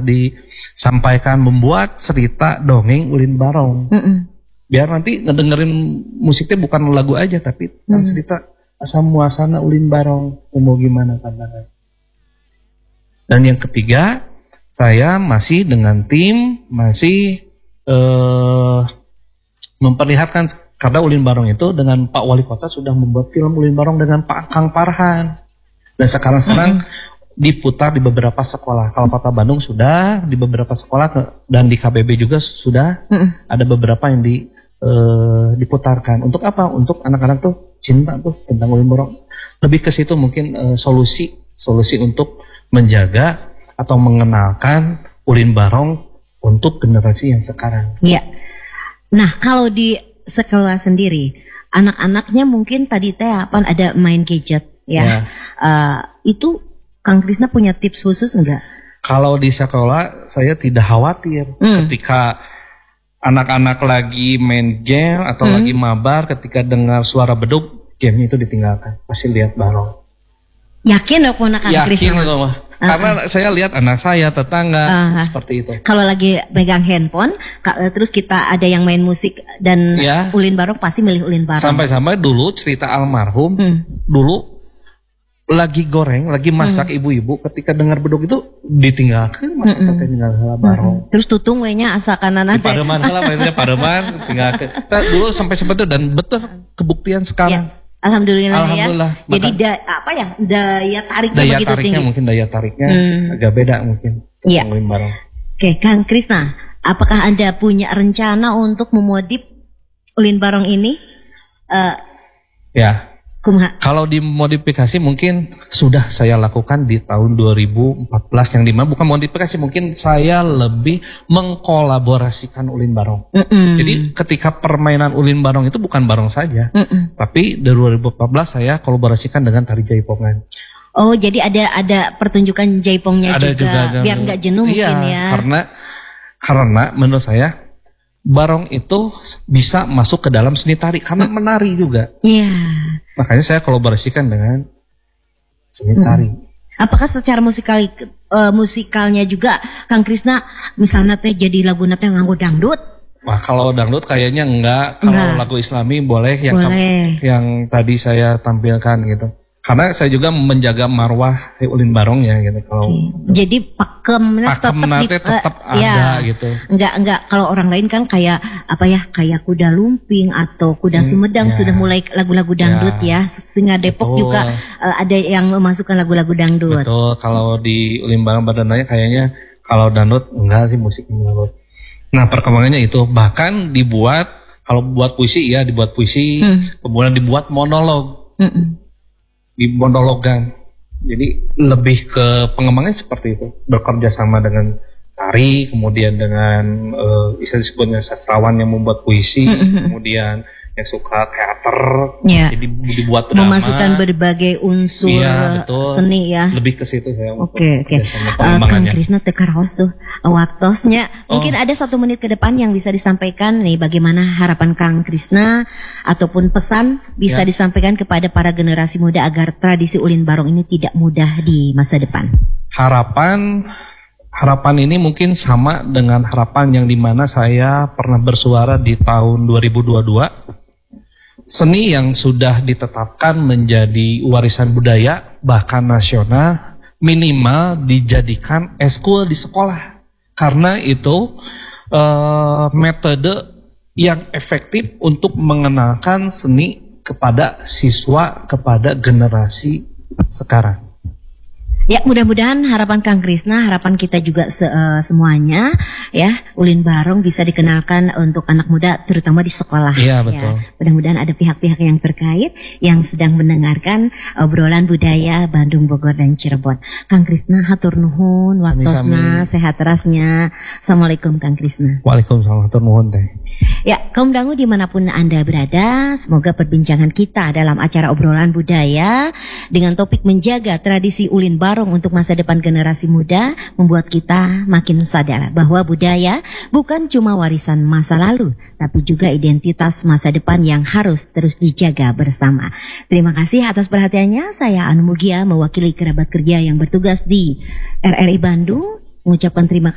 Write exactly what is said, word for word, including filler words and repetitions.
disampaikan, membuat cerita dongeng Ulin Barong. Mm-mm. Biar nanti ngedengerin musiknya bukan lagu aja, tapi mm. cerita asal muasana Ulin Barong, mau gimana pandangan. Dan yang ketiga, saya masih dengan tim, masih uh, memperlihatkan, karena Ulin Barong itu dengan Pak Wali Kota sudah membuat film Ulin Barong dengan Pak Kang Farhan. Dan sekarang-sekarang mm-hmm. diputar di beberapa sekolah. Kalau Kota Bandung sudah, di beberapa sekolah, dan di K B B juga sudah mm-hmm. ada beberapa yang di, uh, diputarkan. Untuk apa? Untuk anak-anak tuh cinta tuh tentang Ulin Barong. Lebih ke situ mungkin uh, solusi, solusi untuk menjaga atau mengenalkan Ulin Barong untuk generasi yang sekarang. Iya. Nah, kalau di sekolah sendiri, anak-anaknya mungkin tadi teh apa ada main gadget ya. ya. Uh, itu Kang Krisna punya tips khusus enggak? Kalau di sekolah saya tidak khawatir hmm. ketika anak-anak lagi main game atau hmm. lagi mabar, ketika dengar suara beduk, gamenya itu ditinggalkan. Pasti lihat Barong. Yakin dong ponakan Krisna? Yakin itu mah. Karena uh-huh. saya lihat anak saya, tetangga, uh-huh. seperti itu. Kalau lagi pegang handphone, terus kita ada yang main musik dan ya. Ulin Barong, pasti milih Ulin Barong. Sampai-sampai dulu cerita almarhum, hmm. dulu lagi goreng, lagi masak hmm. ibu-ibu, ketika dengar beduk itu ditinggalkan, masa hmm. teteh tinggal Barong. Hmm. Terus tutung wenya asa kanan nanti. Pademan lah, mainnya pademan, tinggalkan. Nah, dulu sampai seperti itu, dan betul kebuktian sekarang. Ya. Alhamdulillah, Alhamdulillah ya. Jadi da, apa ya daya tariknya daya begitu tariknya tinggi. Mungkin daya tariknya hmm. agak beda mungkin. Iya. Oke, Kang Krisna, apakah Anda punya rencana untuk memodif Ulin Barong ini? Uh, ya. Kumaha? Kalau dimodifikasi mungkin sudah saya lakukan di tahun dua ribu empat belas, yang dimana bukan modifikasi, mungkin saya lebih mengkolaborasikan Ulin Barong. Mm-mm. Jadi ketika permainan Ulin Barong itu bukan Barong saja, Mm-mm. tapi dari dua ribu empat belas saya kolaborasikan dengan tari jaipongan. Oh, jadi ada ada pertunjukan jaipongnya ada juga, juga biar nggak jenuh iya, mungkin ya. Karena karena menurut saya Barong itu bisa masuk ke dalam seni tari karena menari juga. Iya. Makanya saya kolaborasikan dengan seni tari. Hmm. Apakah secara musikal uh, musikalnya juga Kang Krisna misalnya teh jadi lagu nate nganggo dangdut? Wah, kalau dangdut kayaknya enggak. Kalau enggak. Lagu Islami boleh yang boleh. yang tadi saya tampilkan gitu. Karena saya juga menjaga marwah Ulin Barong ya gitu. Kalau okay. Jadi pakemnya tetap, tetap uh, ada ya, gitu. Enggak enggak kalau orang lain kan kayak apa ya kayak kuda lumping atau kuda hmm, Sumedang ya. Sudah mulai lagu-lagu dangdut ya. ya. Sehingga Depok betul. Juga uh, ada yang memasukkan lagu-lagu dangdut. Betul. Kalau di Ulin Barong badananya kayaknya kalau dangdut enggak sih musik dangdut. Nah perkembangannya itu bahkan dibuat kalau buat puisi ya dibuat puisi, hmm. kemudian dibuat monolog. Hmm. Di monologan, jadi lebih ke pengembangannya seperti itu, bekerja sama dengan tari, kemudian dengan uh, istilah disebutnya sastrawan yang membuat puisi, mm-hmm. kemudian yang suka teater, ya. Jadi dibuat drama, memasukkan berbagai unsur ya, seni ya. Lebih ke situ saya. Oke oke. Kang Krisna tekar host tuh waktosnya. Oh. Mungkin ada satu menit ke depan yang bisa disampaikan nih bagaimana harapan Kang Krisna ataupun pesan bisa ya. Disampaikan kepada para generasi muda agar tradisi Ulin Barong ini tidak mudah di masa depan. Harapan Harapan ini mungkin sama dengan harapan yang dimana saya pernah bersuara di tahun dua ribu dua puluh dua. Seni yang sudah ditetapkan menjadi warisan budaya bahkan nasional minimal dijadikan eskul di sekolah. Karena itu eh, metode yang efektif untuk mengenalkan seni kepada siswa, kepada generasi sekarang. Ya, mudah-mudahan harapan Kang Krisna, harapan kita juga se uh, semuanya ya, Ulin Barong bisa dikenalkan untuk anak muda terutama di sekolah. Iya, betul. Ya. Mudah-mudahan ada pihak-pihak yang terkait yang sedang mendengarkan obrolan budaya Bandung, Bogor dan Cirebon. Kang Krisna hatur nuhun, waktosna, sehat terasnya. Assalamualaikum Kang Krisna. Waalaikumsalam, hatur nuhun teh. Ya, kaum dangu dimanapun Anda berada, semoga perbincangan kita dalam acara obrolan budaya dengan topik menjaga tradisi Ulin Barong untuk masa depan generasi muda membuat kita makin sadar bahwa budaya bukan cuma warisan masa lalu, tapi juga identitas masa depan yang harus terus dijaga bersama. Terima kasih atas perhatiannya. Saya Anu Mugia mewakili kerabat kerja yang bertugas di R R I Bandung mengucapkan terima kasih.